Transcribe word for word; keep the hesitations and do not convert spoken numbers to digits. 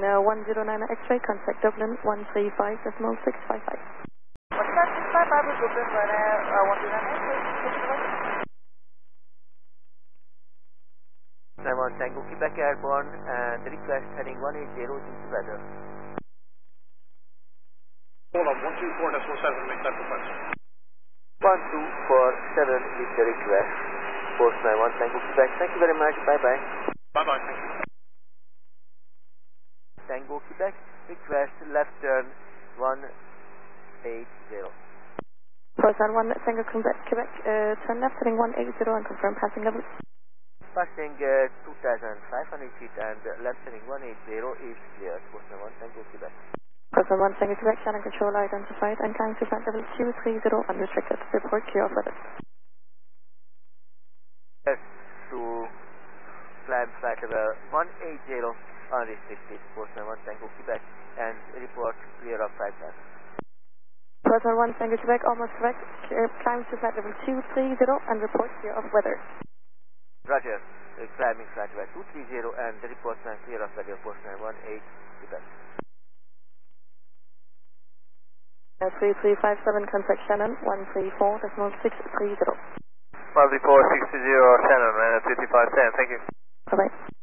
uh, one zero nine X-ray, contact Dublin one three five decimal six five five. What's that? six five five with Dublin, uh, one zero nine X-ray. I'm on Tango Quebec Airborne and request heading one eight zero due to weather. Hold on, one two four decimal seven, make that request. one two four seven is the request. Post nine one Tango Quebec. Thank you very much. Bye bye. Bye bye, thank you. Tango Quebec, request left turn one eight zero. Post nine one Tango Quebec, Quebec uh, turn left heading one eight zero and confirm passing level. Passing uh, two thousand five hundred feet and uh, left heading one eight zero is clear. Post nine one Tango Quebec. Post nine one Tango Quebec, channel control identified and climb to flight level two three zero unrestricted. Report clear of weather. Yes, to climb flight level one eight zero unrestricted. Post nine one Tango Quebec and report clear of five thousand. Post nine one Tango Quebec, almost correct. Clear, climb to flight level two three zero and report clear of weather. Roger. Uh, climbing flight level two three zero and the report now clear of weather. Post nine one eight Quebec. Uh, three three five seven, contact Shannon one three four decimal six three zero. one three four six zero Shannon, uh, three three five seven, thank you. Bye bye.